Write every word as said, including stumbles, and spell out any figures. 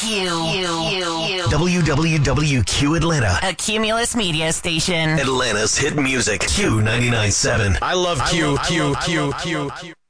Q. Q. W W W Q Atlanta. A Cumulus media station. Atlanta's hit music. Q ninety-nine point seven. I love Q, Q, Q, Q, Q.